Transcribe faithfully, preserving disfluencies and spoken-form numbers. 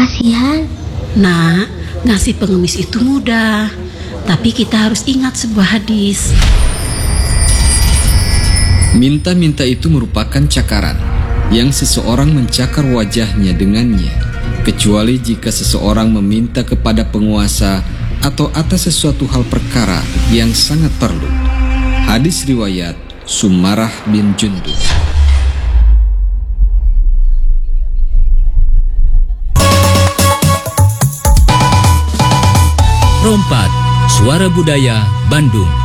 Kasihan. Nak, ngasih pengemis itu mudah, tapi kita harus ingat sebuah hadis. Minta-minta itu merupakan cakaran yang seseorang mencakar wajahnya dengannya, kecuali jika seseorang meminta kepada penguasa atau atas sesuatu hal perkara yang sangat perlu. Hadis riwayat Sumarah bin Jundub. Rompat, Suara Budaya Bandung.